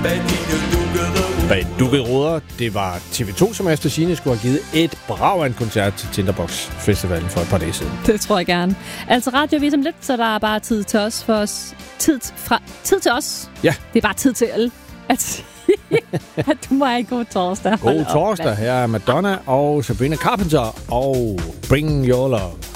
Bag dukkede ruder. Det var TV2, som efter sigende skulle have givet et brag af en koncert til Tinderbox Festivalen for et par dage siden. Det tror jeg gerne. Altså radiovis om lidt, så der er bare tid til os for os. Tid til os. Ja. Det er bare tid til alle. At du må have en god torsdag. God torsdag. Her er Madonna og Sabrina Carpenter og Bring Your Love.